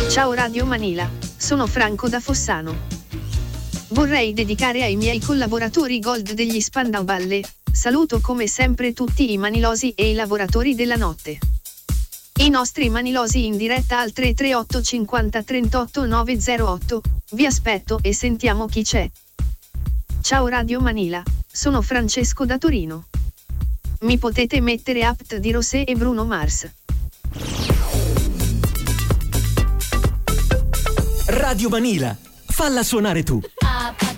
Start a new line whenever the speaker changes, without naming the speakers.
Ciao Radio Manila, sono Franco da Fossano. Vorrei dedicare ai miei collaboratori Gold degli Spandau Ballet, saluto come sempre tutti i manilosi e i lavoratori della notte. I nostri manilosi in diretta al 338 50 38 908, vi aspetto e sentiamo chi c'è. Ciao Radio Manila, sono Francesco da Torino. Mi potete mettere Apt di Rosé e Bruno Mars.
Radio Manila, falla suonare tu.
Up,